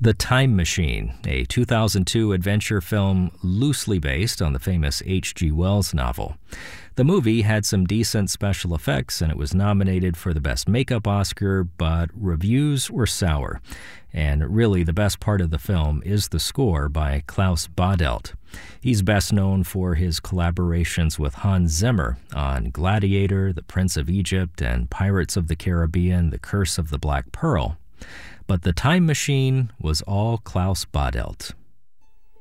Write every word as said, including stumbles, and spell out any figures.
The Time Machine, a two thousand two adventure film loosely based on the famous H G Wells novel. The movie had some decent special effects and it was nominated for the Best Makeup Oscar, but reviews were sour. And really, the best part of the film is the score by Klaus Badelt. He's best known for his collaborations with Hans Zimmer on Gladiator, The Prince of Egypt, and Pirates of the Caribbean, The Curse of the Black Pearl. But The Time Machine was all Klaus Badelt.